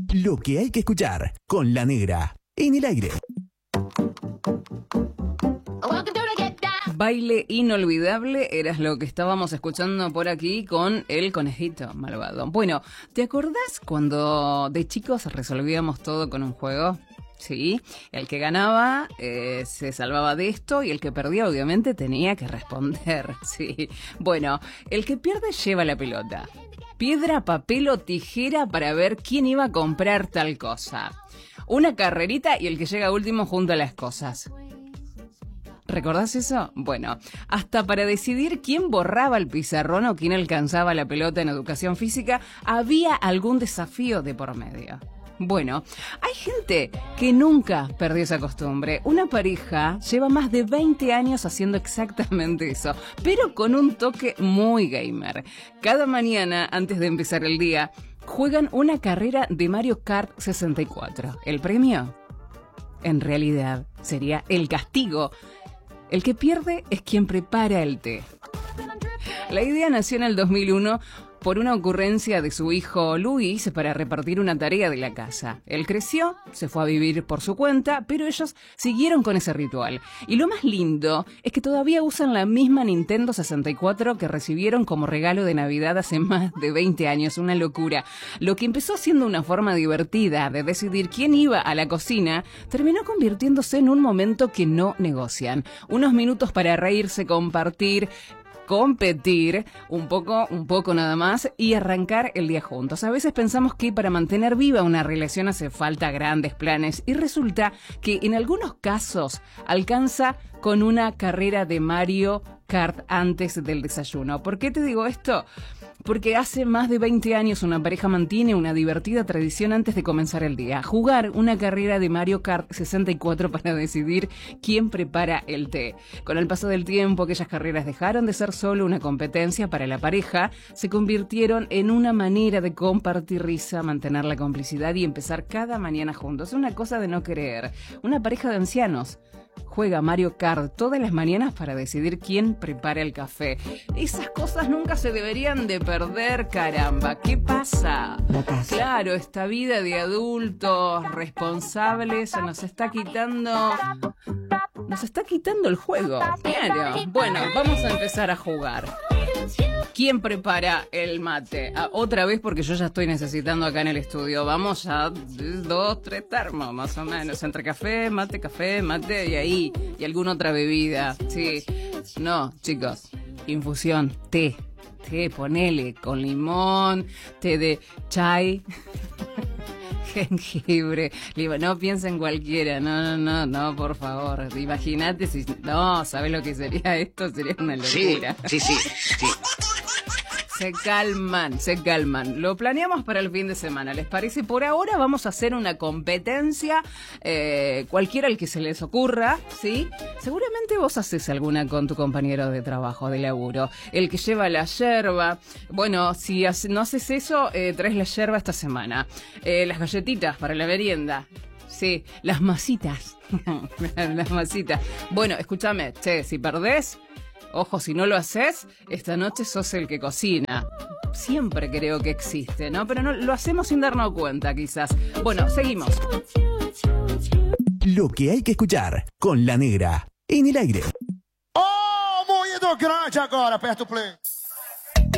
Lo que hay que escuchar con La Negra en el aire. Baile inolvidable era lo que estábamos escuchando por aquí con el conejito malvado. Bueno, ¿te acordás cuando de chicos resolvíamos todo con un juego? Sí, el que ganaba se salvaba de esto y el que perdía obviamente tenía que responder. Sí, bueno, el que pierde lleva la pelota. Piedra, papel o tijera para ver quién iba a comprar tal cosa. Una carrerita y el que llega último junta las cosas. ¿Recordás eso? Bueno, hasta para decidir quién borraba el pizarrón o quién alcanzaba la pelota en educación física, había algún desafío de por medio. Bueno, hay gente que nunca perdió esa costumbre. Una pareja lleva más de 20 años haciendo exactamente eso, pero con un toque muy gamer. Cada mañana, antes de empezar el día, juegan una carrera de Mario Kart 64. ¿El premio? En realidad, sería el castigo. El que pierde es quien prepara el té. La idea nació en el 2001 por una ocurrencia de su hijo Luis para repartir una tarea de la casa. Él creció, se fue a vivir por su cuenta, pero ellos siguieron con ese ritual. Y lo más lindo es que todavía usan la misma Nintendo 64 que recibieron como regalo de Navidad hace más de 20 años. Una locura. Lo que empezó siendo una forma divertida de decidir quién iba a la cocina, terminó convirtiéndose en un momento que no negocian. Unos minutos para reírse, compartir, competir, un poco nada más, y arrancar el día juntos. A veces pensamos que para mantener viva una relación hace falta grandes planes y resulta que en algunos casos alcanza con una carrera de Mario Kart antes del desayuno. ¿Por qué te digo esto? Porque hace más de 20 años una pareja mantiene una divertida tradición antes de comenzar el día. Jugar una carrera de Mario Kart 64 para decidir quién prepara el té. Con el paso del tiempo, aquellas carreras dejaron de ser solo una competencia para la pareja, se convirtieron en una manera de compartir risa, mantener la complicidad y empezar cada mañana juntos. Una cosa de no creer. Una pareja de ancianos juega Mario Kart todas las mañanas para decidir quién prepara el café. Esas cosas nunca se deberían de perder, caramba. ¿Qué pasa? Claro, esta vida de adultos responsables se nos está quitando el juego. Claro. Bueno, vamos a empezar a jugar. ¿Quién prepara el mate? Otra vez porque yo ya estoy necesitando acá en el estudio. Vamos a 2, 3 termos, más o menos. Entre café, mate y ahí. Y alguna otra bebida. Sí. No, chicos. Infusión, té. Té, ponele, con limón, té de chai. Jengibre, no piensen cualquiera, no, por favor, imagínate si, no, ¿sabes lo que sería esto? Sería una locura. Sí. Se calman. Lo planeamos para el fin de semana, ¿les parece? Por ahora vamos a hacer una competencia, cualquiera al que se les ocurra, ¿sí? Seguramente vos haces alguna con tu compañero de trabajo, de laburo. El que lleva la yerba. Bueno, si no haces eso, traes la yerba esta semana. Las galletitas para la merienda. Sí, las masitas. Las masitas. Bueno, escúchame, si perdés, ojo, si no lo haces, esta noche sos el que cocina. Siempre creo que existe, ¿no? Pero no lo hacemos sin darnos cuenta, quizás. Bueno, seguimos. Lo que hay que escuchar con La Negra en el aire. Oh, moído grande agora, aperta o play.